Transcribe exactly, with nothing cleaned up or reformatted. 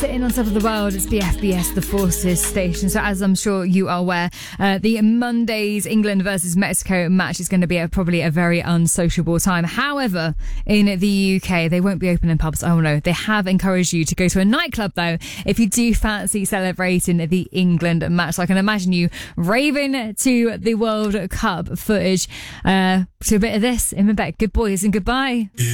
Sitting on top of the world, it's the F B S, the Forces station. So as I'm sure you are aware, uh, the Monday's England versus Mexico match is going to be a, probably a very unsociable time. However, in the U K, they won't be open in pubs. Oh no, they have encouraged you to go to a nightclub though, if you do fancy celebrating the England match. So I can imagine you raving to the World Cup footage, uh, to a bit of this in Mabek. Good boys and goodbye.